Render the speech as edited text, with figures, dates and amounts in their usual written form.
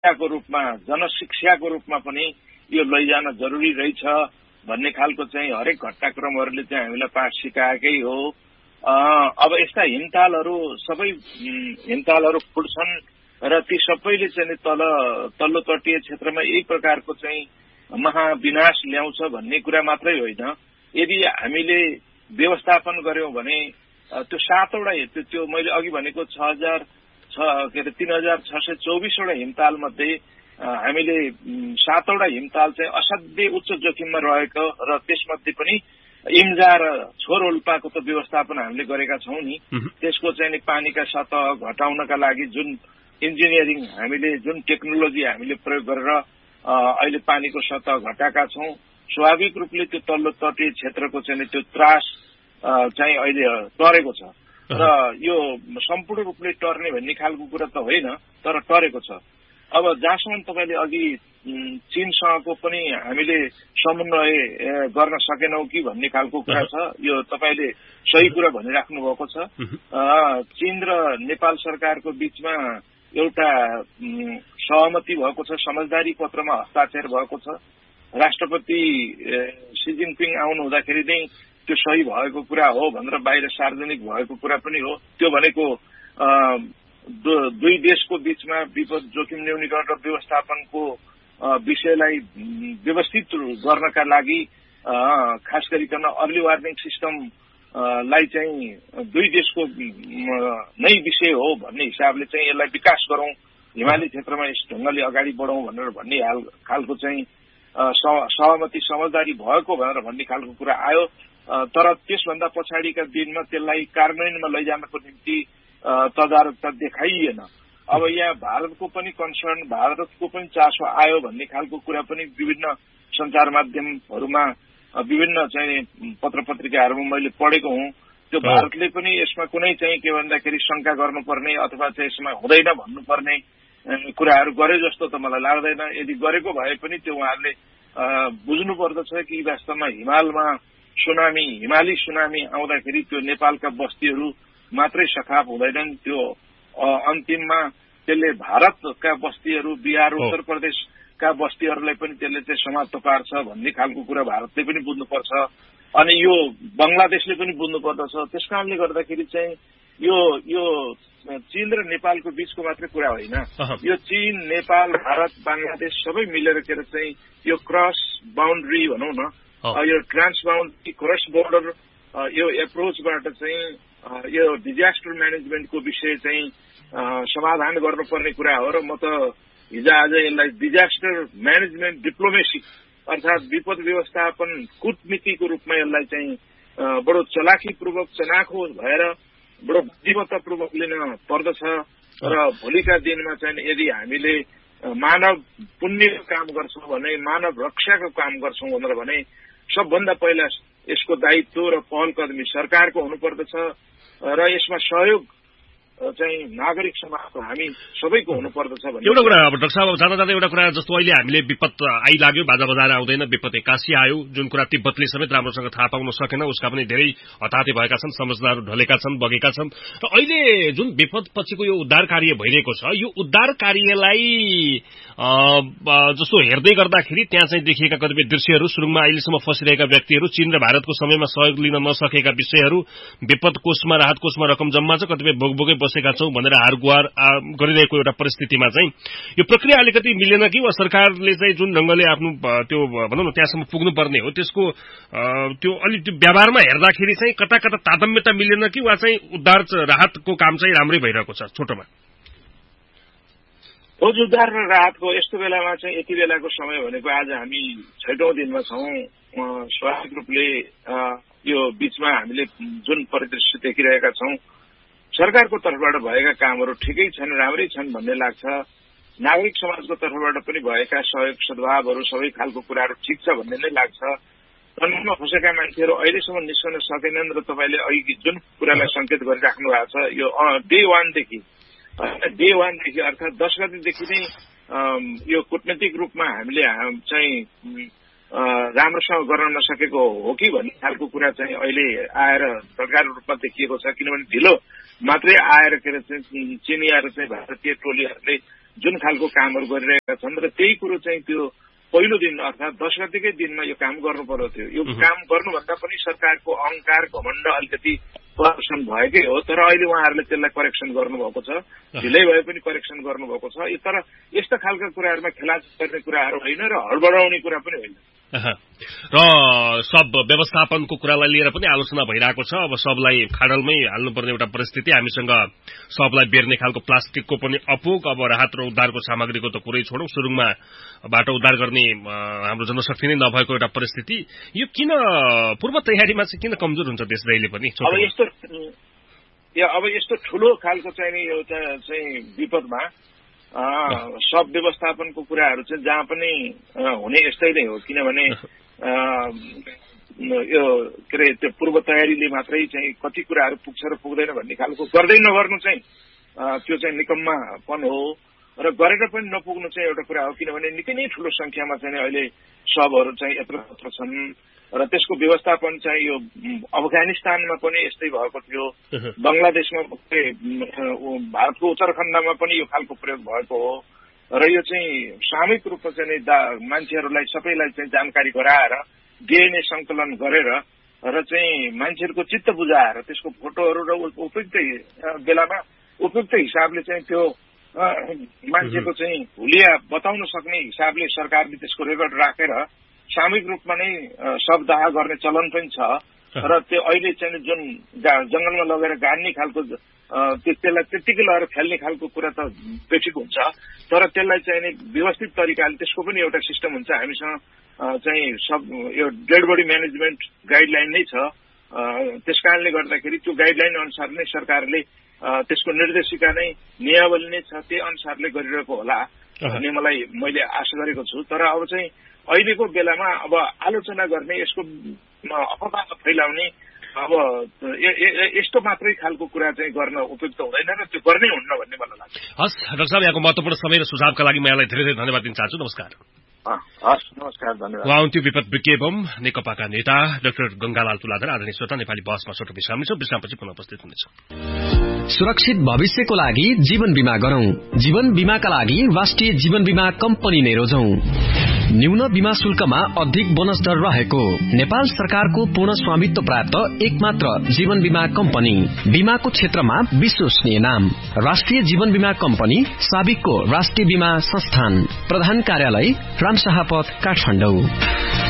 शिक्षाको रूपमा जनशिक्षाको रूपमा पनि यो लैजान जरुरी रहेछ भन्ने खालको चाहिँ हरेक घटनाक्रमहरूले चाहिँ हामीलाई पाठ सिकाएकै हो। अब यस्ता हिमतालहरू सबै हिमतालहरू फुट्छन् र ती सबैले चाहिँ तल्लो तटीय क्षेत्रमा यही प्रकारको चाहिँ महाविनाश ल्याउँछ भन्ने कुरा मात्रै होइन। यदि हामीले व्यवस्थापन गर्यौं भने त्यो 7वटा त्यो मैले अघि भनेको 3624 वटा हिमताल मध्ये हामीले 7वटा हिमताल चाहिँ असाध्यै उच्च जोखिममा रहेको र त्यसमध्ये पनि इम्जा र छोरोल्पाको त व्यवस्थापन हामीले गरेका छौं नि। त्यसको चाहिँ पानीका सतह घटाउनका लागि जुन इन्जिनियरिङ हामीले जुन टेक्नोलोजी हामीले प्रयोग गरेर अहिले पानीको सतह घटाएका छौं। स्वाभाविक रूपले त्यो तल्लो तटीय क्षेत्रको चाहिँ त्यो त्रास चाहिँ अहिले टरेको छ र यो सम्पूर्ण रूपले टर्ने भन्ने खालको कुरा त होइन, तर टरेको छ। अब जहाँसम्म तपाईले अघि चीनसँगको पनि हामीले समन्वय गर्न सकेनौं कि भन्ने खालको कुरा छ, यो तपाईले सही कुरा भनिराख्नु भएको छ। चीन र नेपाल सरकारको बीचमा एउटा सहमति भएको छ, समझदारी पत्रमा हस्ताक्षर भएको छ। राष्ट्रपति सी जिनपिङ आउनु हुँदाखेरि नै त्यो सही भएको कुरा हो भनेर बाहिर सार्वजनिक भएको कुरा पनि हो। त्यो भनेको दुई देशको बीचमा विपद जोखिम न्यूनीकरण र व्यवस्थापनको विषयलाई व्यवस्थित गर्नका लागि खास गरिकन अर्ली वार्निङ सिस्टम लाई चाहिँ दुई देशको नै विषय हो भन्ने हिसाबले चाहिँ यसलाई विकास गरौं, हिमाली क्षेत्रमा यस ढंगले अगाडि बढौं भनेर भन्ने खालको चाहिँ सहमति समझदारी भएको भनेर भन्ने खालको कुरा आयो। तर त्यसभन्दा पछाडिका दिनमा त्यसलाई कार्यान्वयनमा लैजानको निम्ति तदारकता देखाइएन। अब यहाँ भारतको पनि कन्सर्न, भारतको पनि चासो आयो भन्ने खालको कुरा पनि विभिन्न सञ्चार माध्यमहरूमा विभिन्न चाहिँ पत्र पत्रिकाहरूमा मैले पढेको हुँ। त्यो भारतले पनि यसमा कुनै चाहिँ के भन्दाखेरि शंका गर्नुपर्ने अथवा चाहिँ यसमा हुँदैन भन्नुपर्ने कुराहरू गरे जस्तो त मलाई लाग्दैन। यदि गरेको भए पनि त्यो उहाँहरूले बुझ्नु पर्दछ कि वास्तवमा हिमालमा हिमाली सुनामी आउँदाखेरि त्यो नेपालका बस्तीहरू मात्रै सखाप हुँदैनन्, त्यो अन्तिममा त्यसले भारतका बस्तीहरू, बिहार उत्तर प्रदेशका बस्तीहरूलाई पनि त्यसले चाहिँ समाप्त पार्छ भन्ने खालको कुरा भारतले पनि बुझ्नुपर्छ अनि यो बंगलादेशले पनि बुझ्नुपर्दछ। त्यसकारणले गर्दाखेरि चाहिँ यो चीन र नेपालको बीचको मात्रै कुरा होइन, यो चीन, नेपाल, भारत, बंगलादेश सबै मिलेर के चाहिँ यो क्रस बाउन्ड्री भनौं न, यो ट्रान्स बाउन्ड्री क्रस बोर्डर यो एप्रोचबाट चाहिँ यो डिजास्टर म्यानेजमेन्टको विषय चाहिँ समाधान गर्नुपर्ने कुरा हो। र म त हिजोआज यसलाई डिजास्टर म्यानेजमेन्ट डिप्लोमेसी अर्थात् विपद व्यवस्थापन कूटनीतिको रूपमा यसलाई चाहिँ बडो चलाखीपूर्वक चनाखो भएर बडो बुद्धिमत्तापूर्वक लिन पर्दछ। र भोलिका दिनमा चाहिँ यदि हामीले मानव पुण्यको काम गर्छौं भने, मानव रक्षाको काम गर्छौं भनेर भने सबभन्दा पहिला यसको दायित्व र पहल कदमी सरकारको हुनुपर्दछ र यसमा सहयोग चाहिँ नागरिक समाजको हामी सबैको हुनुपर्दछ भन्ने एउटा कुरा। अब डाक्टर साहब जाँदा जाँदा एउटा कुरा जस्तो अहिले हामीले विपद आइलाग्यो, बाजा बजाएर आउँदैन, विपद एक्कासी आयो, जुन कुरा तिब्बतले समेत राम्रोसँग थाहा पाउन सकेन, उसका पनि धेरै हताहती भएका छन्, संरचनाहरू ढलेका छन्, बगेका छन्। र अहिले जुन विपद पछिको यो उद्धार कार्य भइरहेको छ, यो उद्धार कार्यलाई जस्तो हेर्दै गर्दाखेरि त्यहाँ चाहिँ देखिएका कतिपय दृश्यहरू, सुरुङमा अहिलेसम्म फसिरहेका व्यक्तिहरू, चीन र भारतको समयमा सहयोग लिन नसकेका विषयहरू, विपद कोषमा राहत कोषमा रकम जम्मा छ, कतिपय बोगबोगै बसेका छौं भनेर हारगुहार गरिरहेको एउटा परिस्थितिमा चाहिँ यो प्रक्रिया अलिकति मिलेन कि वा सरकारले चाहिँ जुन ढंगले आफ्नो त्यो भनौं न त्यहाँसम्म पुग्नु पर्ने हो त्यसको त्यो अलि त्यो व्यवहारमा हेर्दाखेरि चाहिँ कता कता तारतम्यता मिलेन कि वा चाहिँ उद्धार राहतको काम चाहिँ राम्रै भइरहेको छ छोटोमा? खोज उद्धार र राहतको यस्तो बेलामा चाहिँ यति बेलाको समय भनेको आज हामी 6औं दिनमा छौं। स्वाभाविक रूपले यो बीचमा हामीले जुन परिदृश्य देखिरहेका छौं, सरकारको तर्फबाट भएका कामहरू ठिकै छन्, राम्रै छन् भन्ने लाग्छ। नागरिक समाजको तर्फबाट पनि भएका सहयोग सद्भावहरू सबै खालको कुराहरू ठिक छ भन्ने नै लाग्छ। तनावमा फसेका मान्छेहरू अहिलेसम्म निस्कन सकेनन् र तपाईले अघि जुन कुरालाई संकेत गरिराख्नु भएको छ, यो डे 1 देखि अर्थात् 10 गतेदेखि नै यो कूटनीतिक रूपमा हामीले चाहिँ राम्रोसँग गर्न नसकेको हो कि भन्ने खालको कुरा चाहिँ अहिले आएर सरकार रूपमा देखिएको छ। किनभने ढिलो मात्रै आएर के अरे चिनियाहरू चाहिँ भारतीय टोलीहरूले जुन खालको कामहरू गरिरहेका छन् र त्यही कुरो चाहिँ त्यो पहिलो दिन अर्थात् 10 गतेकै दिनमा यो काम गर्नु पर्यो थियो। यो काम गर्नुभन्दा पनि सरकारको अहंकार घमण्ड अलिकति प्रदर्शन भएकै हो, तर अहिले उहाँहरूले त्यसलाई करेक्सन गर्नुभएको छ, ढिलै भए पनि करेक्सन गर्नुभएको छ। तर यस्ता खालका कुराहरूमा खेलाच गर्ने कुराहरू होइन र हडबडाउने कुरा पनि होइन। र सब व्यवस्थापनको कुरालाई लिएर पनि आलोचना भइरहेको छ। अब सबलाई खाडलमै हाल्नुपर्ने एउटा परिस्थिति, हामीसँग सबलाई बेर्ने खालको प्लास्टिकको पनि अपुग, अब राहत र उद्धारको सामग्रीको त कुरै छोडौं, सुरुङमा बाटो उद्धार गर्ने हाम्रो जनशक्ति नै नभएको एउटा परिस्थिति। यो किन पूर्व तयारीमा चाहिँ किन कमजोर हुन्छ देश दैले पनि? अब यस्तो ठूलो खालको चाहिँ नि एउटा चाहिँ विपदमा सब व्यवस्थापनको कुराहरू चाहिँ जहाँ पनि हुने यस्तै नै हो। किनभने यो के अरे त्यो पूर्व तयारीले मात्रै चाहिँ कति कुराहरू पुग्छ र पुग्दैन भन्ने खालको गर्दै नगर्नु चाहिँ त्यो चाहिँ निकम्मापन हो र गरेर पनि नपुग्नु चाहिँ एउटा कुरा हो। किनभने निकै नै ठूलो संख्यामा चाहिँ अहिले सबहरू चाहिँ यत्र छन् र त्यसको व्यवस्थापन चाहिँ यो अफगानिस्तानमा पनि यस्तै भएको थियो, बंगलादेशमा भारतको उत्तराखण्डमा पनि यो खालको प्रयोग भएको हो र यो चाहिँ सामूहिक रूपमा चाहिँ मान्छेहरूलाई सबैलाई चाहिँ जानकारी गराएर डीएनए संकलन गरेर र चाहिँ मान्छेहरूको चित्त बुझाएर त्यसको फोटोहरू र उपयुक्त बेलामा उपयुक्त हिसाबले चाहिँ त्यो मान्छेको चाहिँ हुलिया बताउन सक्ने हिसाबले सरकारले त्यसको रेकर्ड राखेर सामूहिक रूपमा नै शवदाह गर्ने चलन पनि छ र त्यो अहिले चाहिँ जुन जंगलमा लगेर गाड्ने खालको त्यसलाई त्यतिकै लगेर फ्याल्ने खालको कुरा त बेठिक हुन्छ, तर त्यसलाई चाहिँ व्यवस्थित तरिकाले त्यसको पनि एउटा सिस्टम हुन्छ। हामीसँग चाहिँ सब यो डेड बडी म्यानेजमेन्ट गाइडलाइन नै छ। त्यसकारणले गर्दाखेरि त्यो गाइडलाइन अनुसार नै सरकारले त्यसको निर्देशिका नै नियमावली नै छ, त्यही अनुसारले गरिरहेको होला भन्ने मैले आशा गरेको छु। तर अब चाहिँ अहिलेको बेलामा अब आलोचना गर्ने, यसको अफवाह फैलाउने, अब यस्तो मात्रै खालको कुरा चाहिँ गर्न उपयुक्त हुँदैन र त्यो गर्नै हुन्न भन्ने मलाई लाग्छ। हस् डाक्टर साहब, यहाँको महत्त्वपूर्ण समय र सुझावका लागि म यहाँलाई धेरै धेरै धन्यवाद दिन चाहन्छु। नमस्कार। हस्, नमस्कार, धन्यवाद। उहाँ विपद विज्ञेबम नेकपाका नेता डाक्टर गंगालाल तुलाधर। आदरणीय श्रोता, नेपाली बहसमा छोटो विश्राम लिन्छौं, विश्रामपछि पुनः उपस्थित हुनेछौं। सुरक्षित भविष्यको लागि जीवन बीमा गरौं। जीवन बीमाका लागि राष्ट्रिय जीवन बीमा कम्पनी नै रोजौं। न्यून बीमा शुल्कमा अधिक बोनस दर रहेको नेपाल सरकारको पूर्ण स्वामित्व प्राप्त एकमात्र जीवन बीमा कम्पनी, बीमाको क्षेत्रमा विश्वसनीय नाम राष्ट्रिय जीवन बीमा कम्पनी, साबिकको राष्ट्रिय बीमा संस्थान, प्रधान कार्यालय रामशाह पथ, काठमाडौँ।